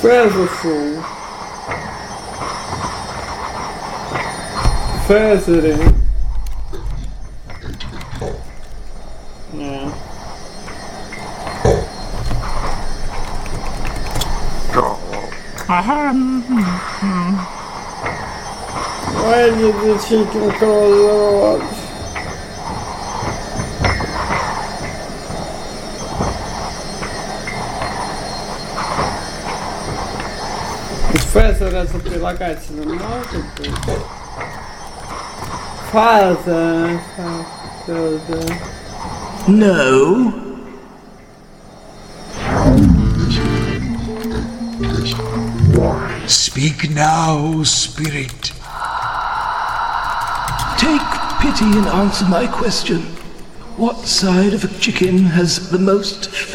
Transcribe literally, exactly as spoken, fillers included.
Featherfall. Feathering. Yeah. Why did the chicken cross the road? Feather это прилагательное может быть? Father. Father. No. Speak now, spirit. Take pity and answer my question. What side of a chicken has the most